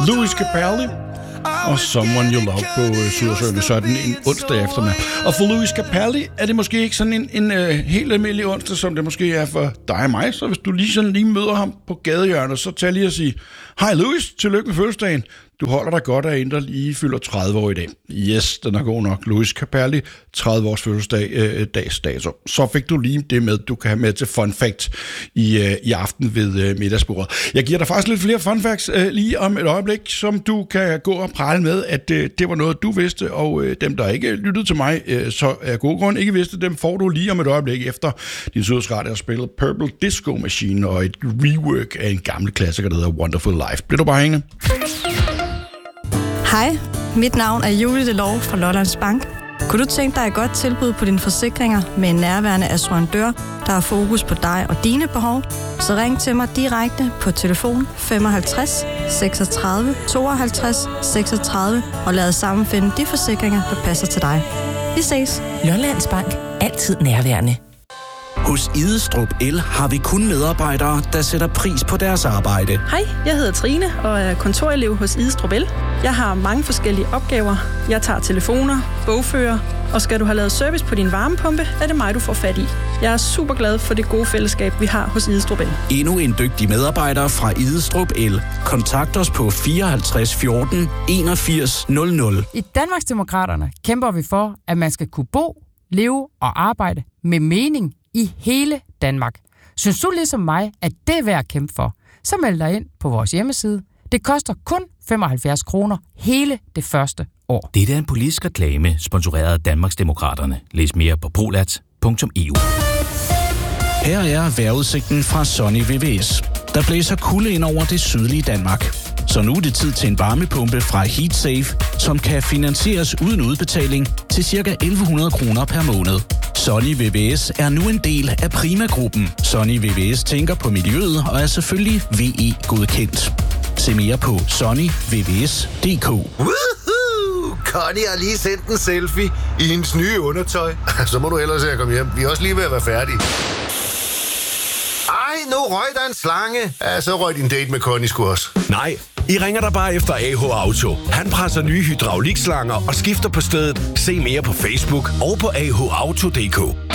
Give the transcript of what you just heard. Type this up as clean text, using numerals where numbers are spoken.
Lewis Capaldi og Someone You Love på Sydersøen, sådan en onsdag eftermiddag. Og for Lewis Capaldi er det måske ikke sådan en helt almindelig onsdag, som det måske er for dig og mig. Så hvis du lige møder ham på gadehjørnet, så tag lige at sige, hej Lewis, tillykke med fødselsdagen. Du holder dig godt af en, der lige fylder 30 år i dag. Yes, den er god nok. Lewis Capaldi, 30 års fødselsdag, dags dato. Så fik du lige det med, du kan have med til fun fact i aften ved middagsbordet. Jeg giver dig faktisk lidt flere fun facts lige om et øjeblik, som du kan gå og prale med, at det var noget, du vidste, og dem, der ikke lyttede til mig, så af god grund ikke vidste, dem får du lige om et øjeblik efter din Sødsradio har spillet Purple Disco Machine og et rework af en gammel klassiker, der hedder Wonderful Life. Bliver du bare hængende? Hej, mit navn er Julie Delov fra Lollands Bank. Kunne du tænke dig et godt tilbud på dine forsikringer med en nærværende assurandør, der har fokus på dig og dine behov? Så ring til mig direkte på telefon 55 36 52 36 og lad os sammen finde de forsikringer, der passer til dig. Vi ses. Lollands Bank. Altid nærværende. Hos Idestrup El har vi kun medarbejdere, der sætter pris på deres arbejde. Hej, jeg hedder Trine og er kontorelev hos Idestrup El. Jeg har mange forskellige opgaver. Jeg tager telefoner, bogfører, og skal du have lavet service på din varmepumpe, er det mig, du får fat i. Jeg er super glad for det gode fællesskab, vi har hos Idestrup El. Endnu en dygtig medarbejder fra Idestrup El. Kontakt os på 54 14 81 00. I Danmarksdemokraterne kæmper vi for, at man skal kunne bo, leve og arbejde med mening i hele Danmark. Synes du ligesom mig, at det er værd at kæmpe for, så meld dig ind på vores hjemmeside. Det koster kun 75 kroner hele det første år. Det er en politisk reklame, sponsoreret af Danmarksdemokraterne. Læs mere på polat.eu. Her er vejrudsigten fra Sunny VVS. Der blæser kulde ind over det sydlige Danmark. Så nu er det tid til en varmepumpe fra HeatSafe, som kan finansieres uden udbetaling til ca. 1.100 kroner per måned. Sunny VVS er nu en del af Prima-gruppen. Sunny VVS tænker på miljøet og er selvfølgelig VE-godkendt. Se mere på sunnyvvs.dk. Woohoo! Connie har lige sendt en selfie i hendes nye undertøj. Så må du ellers se at komme hjem. Vi er også lige ved at være færdige. Ej, nu røg der en slange. Ja, så røg din date med Connie sgu også. Nej, I ringer der bare efter AH Auto. Han presser nye hydraulikslanger og skifter på stedet. Se mere på Facebook og på ahauto.dk.